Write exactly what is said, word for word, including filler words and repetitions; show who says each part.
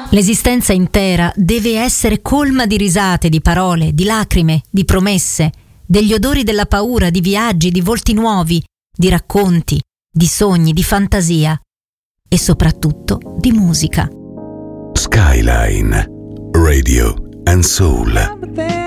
Speaker 1: L'esistenza intera deve essere colma di risate, di parole, di lacrime, di promesse, degli odori della paura, di viaggi, di volti nuovi, di racconti, di sogni, di fantasia e soprattutto di musica.
Speaker 2: Skyline Radio and Soul.